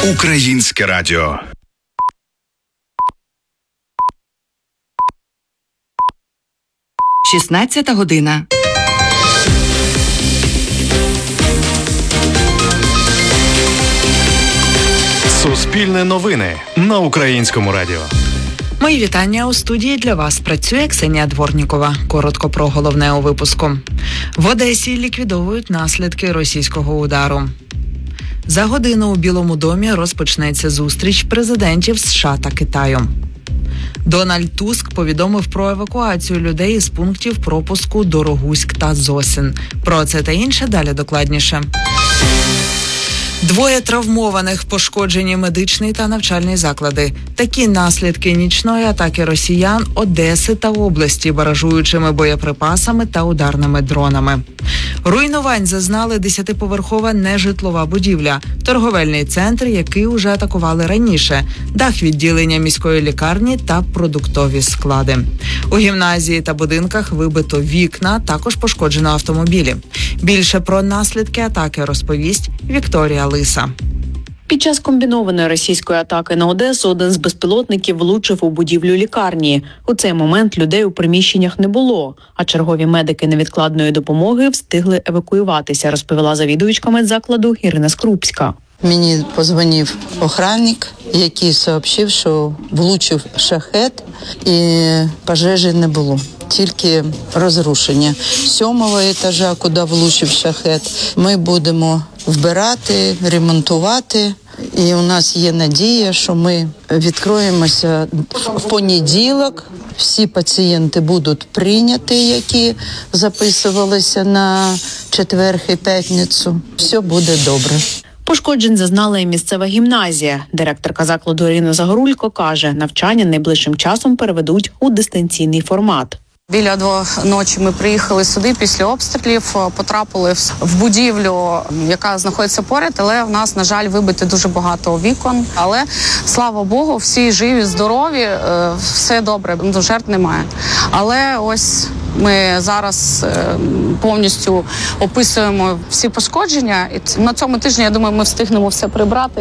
Українське радіо. Шістнадцята година. Суспільне новини на Українському радіо. Мої вітання. У студії для вас працює Ксенія Дворнікова. Коротко про головне у випуску. В Одесі ліквідовують наслідки російського удару. За годину у Білому домі розпочнеться зустріч президентів США та Китаю. Дональд Туск повідомив про евакуацію людей із пунктів пропуску Дорогуськ та Зосин. Про це та інше далі докладніше. 2 травмованих, пошкоджені медичний та навчальний заклади. Такі наслідки нічної атаки росіян Одеси та області баражуючими боєприпасами та ударними дронами. Руйнувань зазнали 10-поверхова нежитлова будівля, торговельний центр, який уже атакували раніше, дах відділення міської лікарні та продуктові склади. У гімназії та будинках вибито вікна, також пошкоджено автомобілі. Більше про наслідки атаки розповість Вікторія Лиса. Під час комбінованої російської атаки на Одесу один з безпілотників влучив у будівлю лікарні. У цей момент людей у приміщеннях не було, а чергові медики невідкладної допомоги встигли евакуюватися, розповіла завідувачка медзакладу Ірина Скрупська. Мені подзвонив охранник, який сообщив, що влучив шахет і пожежі не було. Тільки розрушення 7-го етажа, куди влучив шахет, ми будемо вбирати, ремонтувати. І у нас є надія, що ми відкроємося в понеділок. Всі пацієнти будуть прийняті, які записувалися на четвер і п'ятницю. Все буде добре. Пошкоджень зазнала і місцева гімназія. Директорка закладу Ірина Загорулько каже, навчання найближчим часом переведуть у дистанційний формат. Біля 2 ночі ми приїхали сюди після обстрілів, потрапили в будівлю, яка знаходиться поряд, але в нас, на жаль, вибито дуже багато вікон. Але, слава Богу, всі живі, здорові, все добре, жертв немає. Але ось ми зараз повністю описуємо всі пошкодження. І на цьому тижні, я думаю, ми встигнемо все прибрати,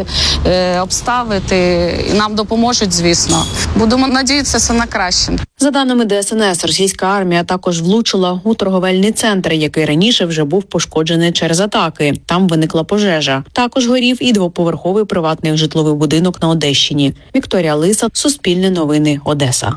обставити. І нам допоможуть, звісно. Будемо надіятися на краще. За даними ДСНС, російська армія також влучила у торговельний центр, який раніше вже був пошкоджений через атаки. Там виникла пожежа. Також горів і 2-поверховий приватний житловий будинок на Одещині. Вікторія Лиса, Суспільне новини, Одеса.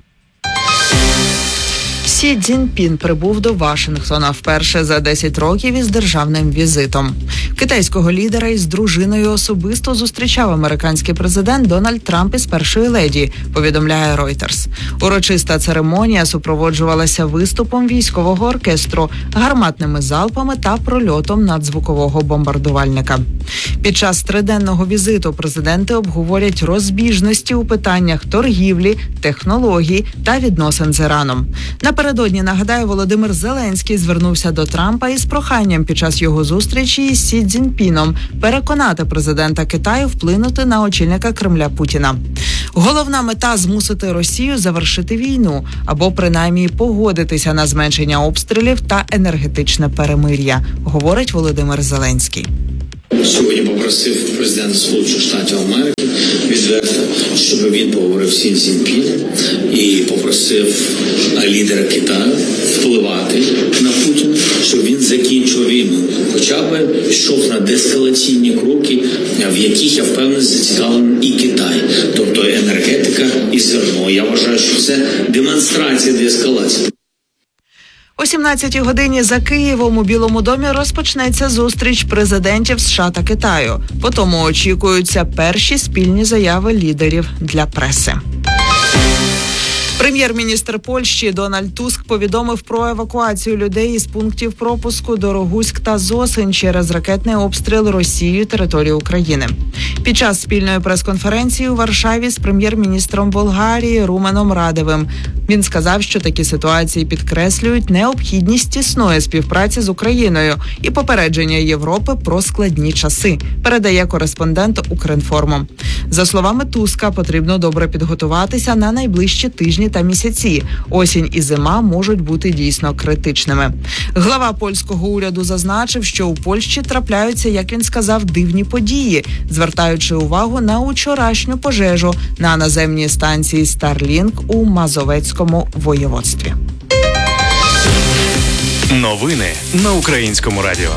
Сі Цзіньпін прибув до Вашингтона вперше за 10 років із державним візитом. Китайського лідера із дружиною особисто зустрічав американський президент Дональд Трамп із першої леді, повідомляє Reuters. Урочиста церемонія супроводжувалася виступом військового оркестру, гарматними залпами та прольотом надзвукового бомбардувальника. Під час 3-денного візиту президенти обговорять розбіжності у питаннях торгівлі, технологій та відносин з Іраном. Напередодні, нагадаю, Володимир Зеленський звернувся до Трампа із проханням під час його зустрічі із Сі Цзіньпіном переконати президента Китаю вплинути на очільника Кремля Путіна. Головна мета – змусити Росію завершити війну або принаймні погодитися на зменшення обстрілів та енергетичне перемир'я, говорить Володимир Зеленський. Сьогодні попросив президента Сполучених Штатів Америки відверто, щоб він поговорив з Сі Цзіньпіном і попросив лідера Китаю впливати на Путіна, щоб він закінчив війну. Хоча б йшов на деескалаційні кроки, в яких, я впевнений, зацікавлений і Китай. Тобто енергетика і зерно. Я вважаю, що це демонстрація деескалації. О 17-й годині за Києвом у Білому домі розпочнеться зустріч президентів США та Китаю. Потім очікуються перші спільні заяви лідерів для преси. Прем'єр-міністр Польщі Дональд Туск повідомив про евакуацію людей із пунктів пропуску Дорогуськ та Зосин через ракетний обстріл Росією території України. Під час спільної прес-конференції у Варшаві з прем'єр-міністром Болгарії Руменом Радевим він сказав, що такі ситуації підкреслюють необхідність тісної співпраці з Україною і попередження Європи про складні часи, передає кореспондент Укрінформу. За словами Туска, потрібно добре підготуватися на найближчі тижні та місяці. Осінь і зима можуть бути дійсно критичними. Глава польського уряду зазначив, що у Польщі трапляються, як він сказав, дивні події, звертаючи звертаючи увагу на учорашню пожежу на наземній станції Starlink у Мазовецькому воєводстві. Новини на Українському радіо.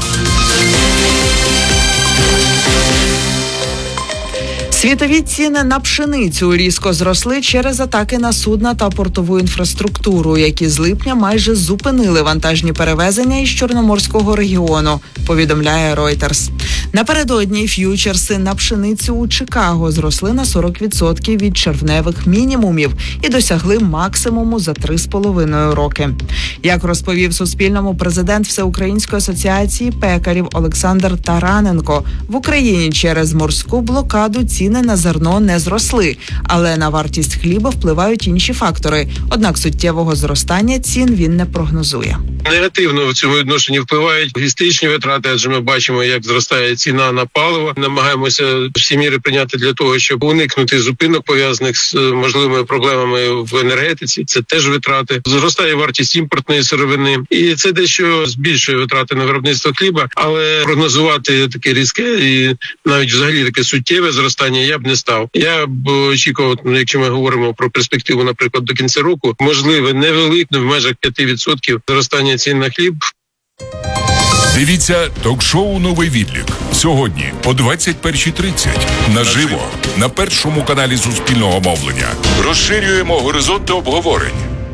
Світові ціни на пшеницю різко зросли через атаки на судна та портову інфраструктуру, які з липня майже зупинили вантажні перевезення із Чорноморського регіону, повідомляє Reuters. Напередодні ф'ючерси на пшеницю у Чикаго зросли на 40% від червневих мінімумів і досягли максимуму за 3,5 роки. Як розповів Суспільному президент Всеукраїнської асоціації пекарів Олександр Тараненко, в Україні через морську блокаду ціни на зерно не зросли, але на вартість хліба впливають інші фактори. Однак суттєвого зростання цін він не прогнозує. Негативно в цьому відношенні впливають логістичні витрати, адже ми бачимо, як зростає ціна на паливо. Намагаємося всі міри прийняти для того, щоб уникнути зупинок, пов'язаних з можливими проблемами в енергетиці. Це теж витрати. Зростає вартість імпортної сировини, і це дещо збільшує витрати на виробництво хліба. Але прогнозувати таке різке і навіть взагалі таке суттєве зростання я б не став. Я б очікував, якщо ми говоримо про перспективу, наприклад, до кінця року, можливе невелике в межах 5% зростання цін на хліб. Дивіться ток-шоу «Новий відлік» сьогодні о 21:30 наживо на першому каналі Суспільного мовлення. Розширюємо горизонти обговорень.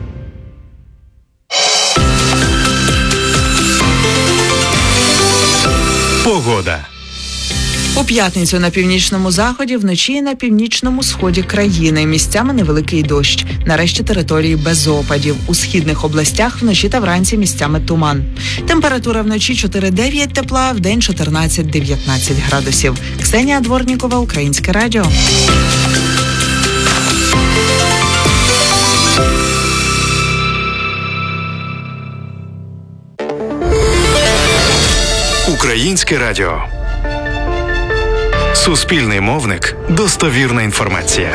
Погода. У п'ятницю на північному заході, вночі і на північному сході країни. Місцями невеликий дощ. Нарешті території без опадів. У східних областях вночі та вранці місцями туман. Температура вночі 4-9 тепла, вдень 14-19 градусів. Ксенія Дворнікова, Українське радіо. Українське радіо. Суспільний мовник. Достовірна інформація.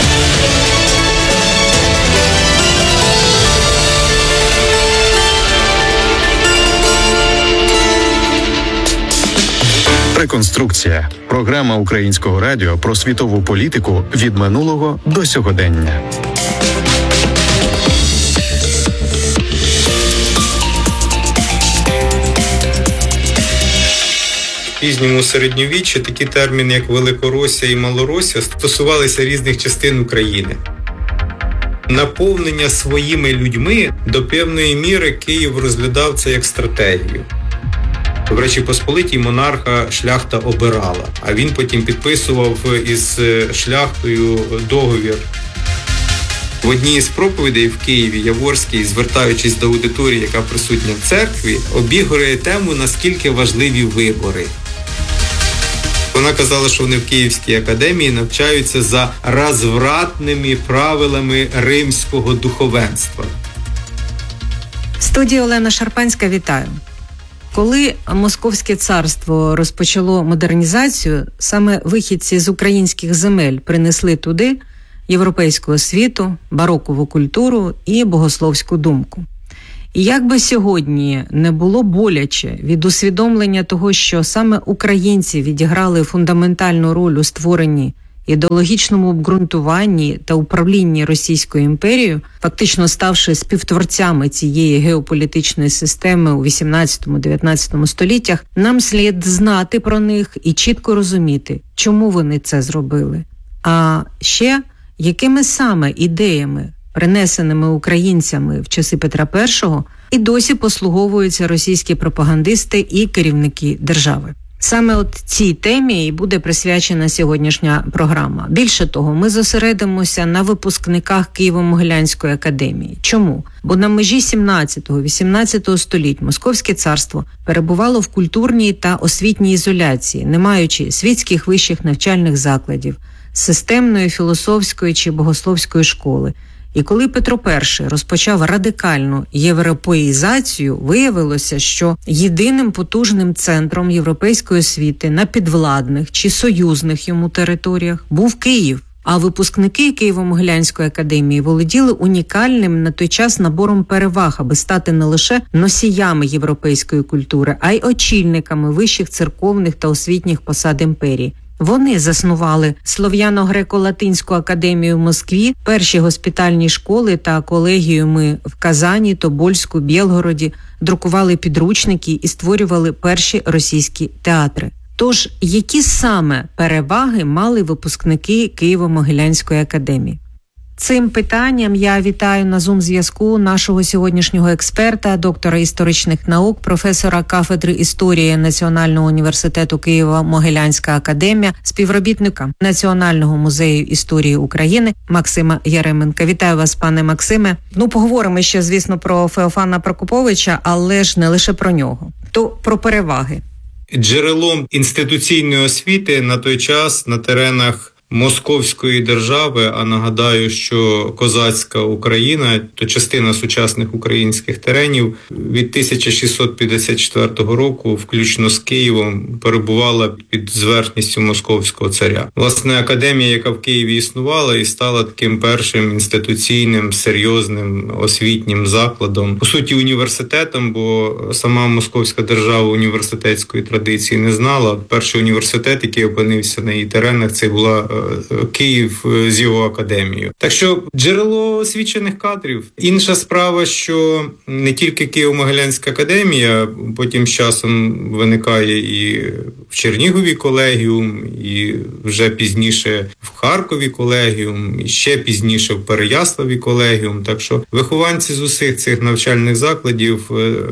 Реконструкція. Програма Українського радіо про світову політику від минулого до сьогодення. В пізньому середньовіччі такі терміни, як Великоросія і Малоросія, стосувалися різних частин України. Наповнення своїми людьми до певної міри Київ розглядав це як стратегію. В Речі Посполитій монарха шляхта обирала, а він потім підписував із шляхтою договір. В одній із проповідей в Києві Яворський, звертаючись до аудиторії, яка присутня в церкві, обігрує тему, наскільки важливі вибори. Вона казала, що вони в Київській академії навчаються за розвратними правилами римського духовенства. В студії Олена Шарпанська, вітаю. Коли Московське царство розпочало модернізацію, саме вихідці з українських земель принесли туди європейську освіту, барокову культуру і богословську думку. І як би сьогодні не було боляче від усвідомлення того, що саме українці відіграли фундаментальну роль у створенні, ідеологічному обґрунтуванні та управлінні Російською імперією, фактично ставши співтворцями цієї геополітичної системи у 18-19 століттях, нам слід знати про них і чітко розуміти, чому вони це зробили. А ще, якими саме ідеями, принесеними українцями в часи Петра І, і досі послуговуються російські пропагандисти і керівники держави. Саме от цій темі і буде присвячена сьогоднішня програма. Більше того, ми зосередимося на випускниках Києво-Могилянської академії. Чому? Бо на межі 17-18 століть Московське царство перебувало в культурній та освітній ізоляції, не маючи світських вищих навчальних закладів, системної філософської чи богословської школи. І коли Петро І розпочав радикальну європеїзацію, виявилося, що єдиним потужним центром європейської освіти на підвладних чи союзних йому територіях був Київ. А випускники Києво-Могилянської академії володіли унікальним на той час набором переваг, аби стати не лише носіями європейської культури, а й очільниками вищих церковних та освітніх посад імперії. Вони заснували Слов'яно-греко-латинську академію в Москві, перші госпітальні школи та колегіуми в Казані, Тобольську, Білгороді, друкували підручники і створювали перші російські театри. Тож, які саме переваги мали випускники Києво-Могилянської академії? Цим питанням я вітаю на Zoom-зв'язку нашого сьогоднішнього експерта, доктора історичних наук, професора кафедри історії Національного університету Києво-Могилянська академія, співробітника Національного музею історії України Максима Яременка. Вітаю вас, пане Максиме. Поговоримо ще, звісно, про Феофана Прокоповича, але ж не лише про нього. То про переваги. Джерелом інституційної освіти на той час на теренах Московської держави, а нагадаю, що козацька Україна, то частина сучасних українських теренів, від 1654 року, включно з Києвом, перебувала під зверхністю московського царя. Власне, академія, яка в Києві існувала і стала таким першим інституційним, серйозним освітнім закладом, по суті, університетом, бо сама московська держава університетської традиції не знала. Перший університет, який опинився на її теренах, це була Київ з його академією. Так що джерело освічених кадрів. Інша справа, що не тільки Києво-Могилянська академія, потім з часом виникає і в Чернігові колегіум, і вже пізніше в Харкові колегіум, і ще пізніше в Переяславі колегіум. Так що вихованці з усіх цих навчальних закладів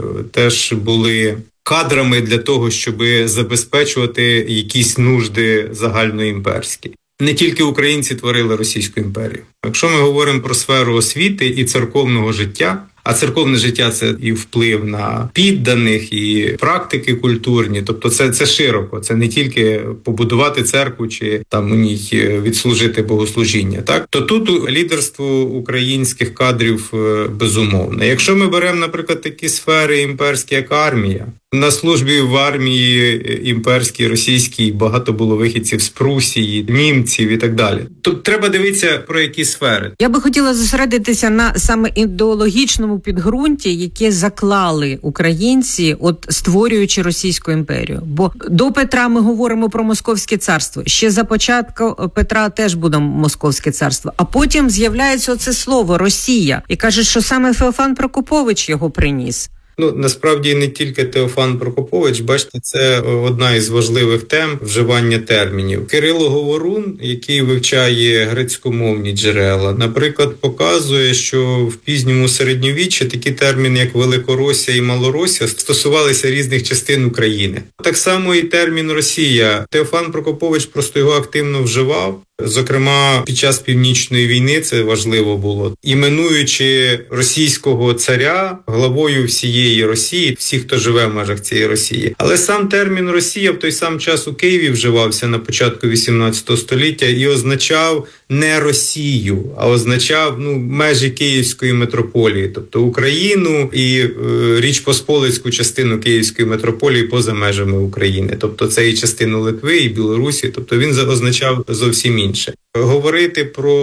теж були кадрами для того, щоб забезпечувати якісь нужди загальноімперські. Не тільки українці творили Російську імперію. Якщо ми говоримо про сферу освіти і церковного життя, а церковне життя – це і вплив на підданих, і практики культурні, тобто це широко, це не тільки побудувати церкву чи там у ній відслужити богослужіння. Так? То тут лідерство українських кадрів безумовне. Якщо ми беремо, наприклад, такі сфери імперські, як армія, на службі в армії імперській, російській багато було вихідців з Прусії, німців і так далі. Тут треба дивитися, про які сфери. Я би хотіла зосередитися на саме ідеологічному підґрунті, яке заклали українці, створюючи Російську імперію. Бо до Петра ми говоримо про Московське царство. Ще за початку Петра теж буде Московське царство. А потім з'являється оце слово «Росія». І кажуть, що саме Феофан Прокопович його приніс. Насправді не тільки Феофан Прокопович, бачите, це одна із важливих тем вживання термінів. Кирило Говорун, який вивчає грецькомовні джерела, наприклад, показує, що в пізньому середньовіччі такі терміни, як Великоросія і Малоросія, стосувалися різних частин України. Так само і термін «Росія». Феофан Прокопович просто його активно вживав. Зокрема, під час Північної війни це важливо було. Іменуючи російського царя главою всієї Росії, всіх, хто живе в межах цієї Росії. Але сам термін «Росія» в той сам час у Києві вживався на початку 18 століття і означав не Росію, а означав межі Київської митрополії, тобто Україну і Річ Посполицьку частину Київської митрополії поза межами України. Тобто це і частину Литви, і Білорусі, тобто він означав зовсім інше. Говорити про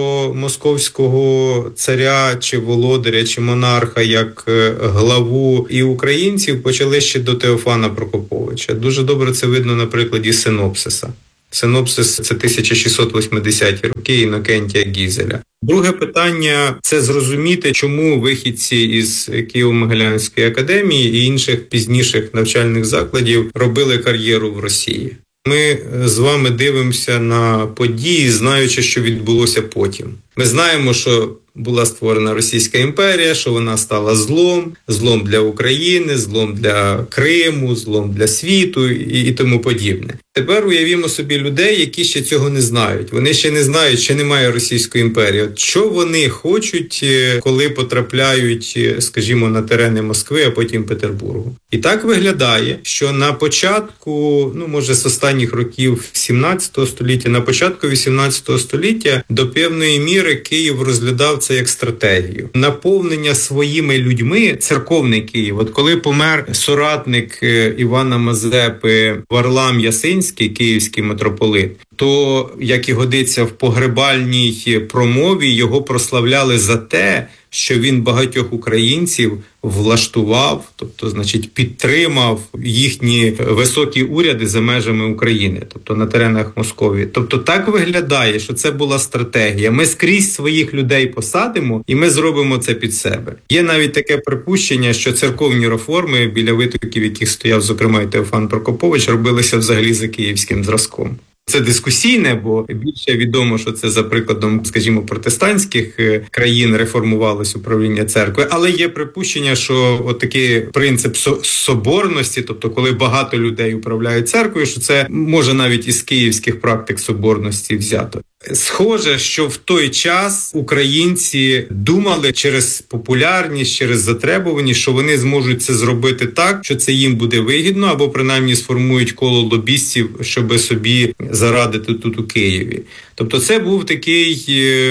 московського царя, чи володаря, чи монарха як главу і українців почали ще до Феофана Прокоповича. Дуже добре це видно на прикладі синопсиса. Синопсис – це 1680-ті роки Інокентія Гізеля. Друге питання – це зрозуміти, чому вихідці із Києво-Могилянської академії і інших пізніших навчальних закладів робили кар'єру в Росії. Ми з вами дивимося на події, знаючи, що відбулося потім. Ми знаємо, що була створена Російська імперія, що вона стала злом для України, злом для Криму, злом для світу і тому подібне. Тепер уявімо собі людей, які ще цього не знають. Вони ще не знають, що немає Російської імперії. Що вони хочуть, коли потрапляють, скажімо, на терени Москви, а потім Петербургу. І так виглядає, що на початку, може з останніх років 17 століття, на початку 18 століття до певної міри Київ розглядав це як стратегію. Наповнення своїми людьми, церковний Київ. От коли помер соратник Івана Мазепи Варлам Ясинський, київський митрополит, то, як і годиться в погребальній промові, його прославляли за те, що він багатьох українців влаштував, тобто, значить, підтримав їхні високі уряди за межами України, тобто на теренах Московії. Тобто так виглядає, що це була стратегія. Ми скрізь своїх людей посадимо і ми зробимо це під себе. Є навіть таке припущення, що церковні реформи, біля витоків яких стояв, зокрема, і Теофан Прокопович, робилися взагалі за київським зразком. Це дискусійне, бо більше відомо, що це за прикладом, скажімо, протестантських країн реформувалось управління церкви, але є припущення, що отакий принцип соборності, тобто коли багато людей управляють церквою, що це може навіть із київських практик соборності взято. Схоже, що в той час українці думали через популярність, через затребуваність, що вони зможуть це зробити так, що це їм буде вигідно, або принаймні сформують коло лобістів, щоб собі зарадити тут у Києві. Тобто це був такий,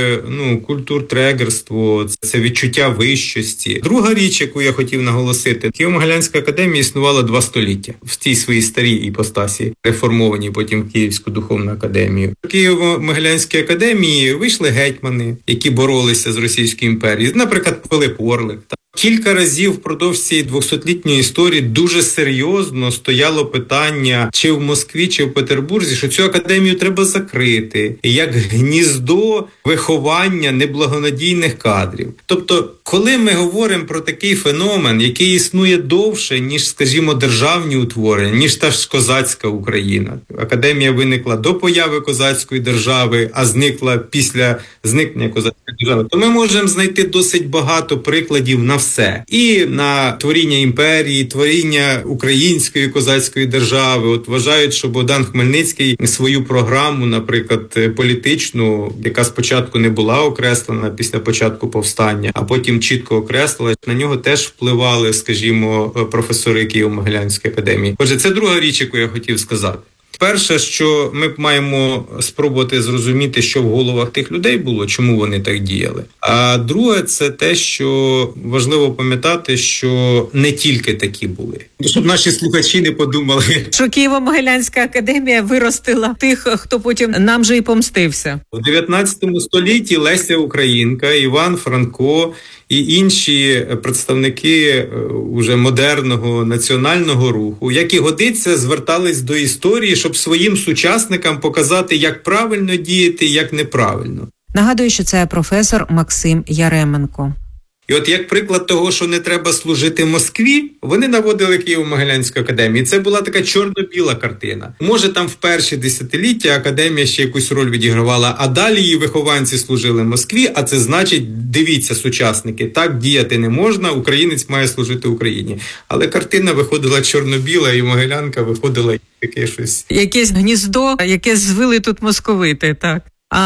культуртрегерство, це відчуття вищості. Друга річ, яку я хотів наголосити, Києво-Могилянська академія існувала 2 століття в цій своїй старій іпостасі, реформованій потім в Київську духовну академію. В Києво-Могилянській академії вийшли гетьмани, які боролися з Російською імперією, наприклад, Пилип Орлик. Кілька разів впродовж цієї 200-літньої історії дуже серйозно стояло питання, чи в Москві, чи в Петербурзі, що цю академію треба закрити, як гніздо виховання неблагонадійних кадрів. Тобто, коли ми говоримо про такий феномен, який існує довше, ніж, скажімо, державні утворення, ніж та ж козацька Україна. Академія виникла до появи козацької держави, а зникла після зникнення козацької держави. То ми можемо знайти досить багато прикладів на все. І на творіння імперії, творіння української козацької держави. От вважають, що Богдан Хмельницький свою програму, наприклад, політичну, яка спочатку не була окреслена після початку повстання, а потім чітко окреслила, на нього теж впливали, скажімо, професори Києво-Могилянської академії. Отже, це друга річ, яку я хотів сказати. Перше, що ми маємо спробувати зрозуміти, що в головах тих людей було, чому вони так діяли. А друге, це те, що важливо пам'ятати, що не тільки такі були. Щоб наші слухачі не подумали, що Києво-Могилянська академія виростила тих, хто потім нам же і помстився. У 19 столітті Леся Українка, Іван Франко і інші представники уже модерного національного руху, як і годиться, звертались до історії, щоб своїм сучасникам показати, як правильно діяти, як неправильно. Нагадую, що це професор Максим Яременко. І от як приклад того, що не треба служити Москві, вони наводили Києво-Могилянську академію. Це була така чорно-біла картина. Може, там в перші десятиліття академія ще якусь роль відігравала, а далі її вихованці служили Москві, а це значить, дивіться, сучасники, так діяти не можна, українець має служити Україні. Але картина виходила чорно-біла, і Могилянка виходила таке щось. Якесь гніздо, яке звили тут московити, так.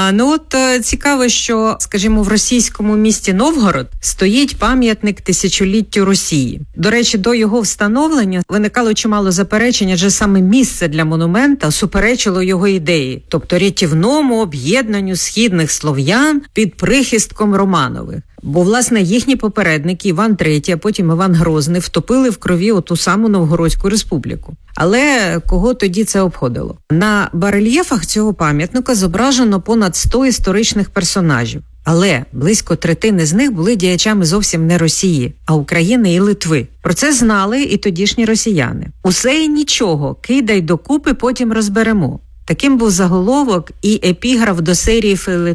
Цікаво, що, скажімо, в російському місті Новгород стоїть пам'ятник тисячоліттю Росії. До речі, до його встановлення виникало чимало заперечень, адже саме місце для монумента суперечило його ідеї, тобто рятівному об'єднанню східних слов'ян під прихистком Романових. Бо, власне, їхні попередники Іван III, а потім Іван Грозний втопили в крові оту саму Новгородську республіку. Але кого тоді це обходило? На барельєфах цього пам'ятника зображено понад 100 історичних персонажів. Але близько третини з них були діячами зовсім не Росії, а України і Литви. Про це знали і тодішні росіяни. Усе і нічого, кидай докупи, потім розберемо. Таким був заголовок і епіграф до серії